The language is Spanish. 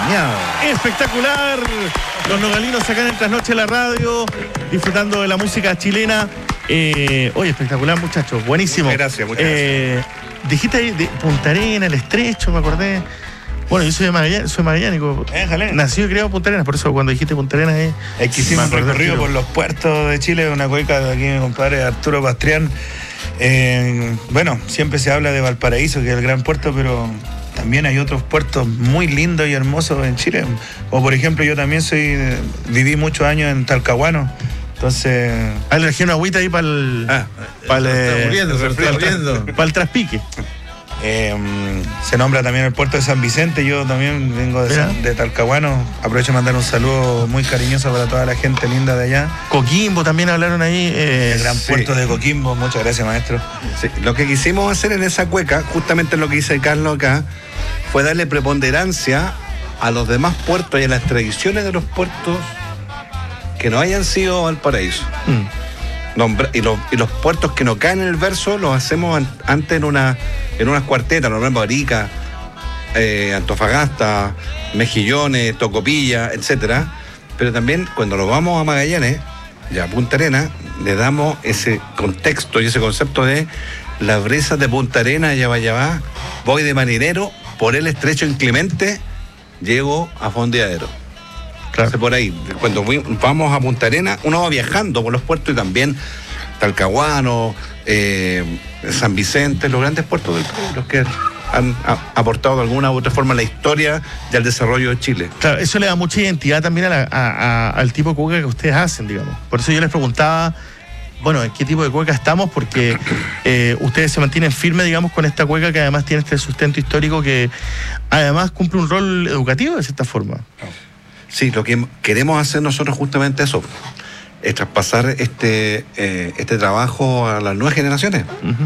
Miau. Espectacular. Los nogalinos acá en el Trasnoche de la Radio, disfrutando de la música chilena. Oye, espectacular, muchachos. Buenísimo. Muchas gracias. Dijiste ahí de Punta Arenas, El Estrecho, me acordé. Bueno, yo soy de Magallanes, soy magallánico. Nacido y criado en Punta Arenas, por eso cuando dijiste Punta Arenas es que hicimos un recorrido por los puertos de Chile, una cueca de aquí mi compadre Arturo Pastrián. Bueno, siempre se habla de Valparaíso, que es el gran puerto, pero también hay otros puertos muy lindos y hermosos en Chile. Como por ejemplo, yo también viví muchos años en Talcahuano. Entonces. Ahí le dejé una agüita ahí para el. Para el traspique. Se nombra también el puerto de San Vicente. Yo también vengo de Talcahuano. Aprovecho de mandar un saludo muy cariñoso para toda la gente linda de allá. Coquimbo también hablaron ahí. El gran puerto de Coquimbo. Muchas gracias, maestro. Sí, lo que quisimos hacer en esa cueca, justamente lo que dice Carlos acá, fue darle preponderancia a los demás puertos y a las tradiciones de los puertos que no hayan sido Valparaíso. Y los puertos que no caen en el verso los hacemos antes en unas cuartetas, normalmente Arica, Antofagasta, Mejillones, Tocopilla, etcétera. Pero también cuando nos vamos a Magallanes, ya a Punta Arenas, le damos ese contexto y ese concepto de las brisas de Punta Arenas, Yabá, voy de marinero por el estrecho inclemente, llego a Fondeadero. Claro. Por ahí, cuando vamos a Punta Arenas, uno va viajando por los puertos y también Talcahuano, San Vicente, los grandes puertos del país, los que han aportado de alguna u otra forma a la historia y al desarrollo de Chile. Claro, eso le da mucha identidad también al tipo de cueca que ustedes hacen, digamos. Por eso yo les preguntaba, bueno, ¿en qué tipo de cueca estamos? Porque ustedes se mantienen firmes, digamos, con esta cueca que además tiene este sustento histórico que además cumple un rol educativo de cierta forma. Sí, lo que queremos hacer nosotros justamente eso, es traspasar este trabajo a las nuevas generaciones.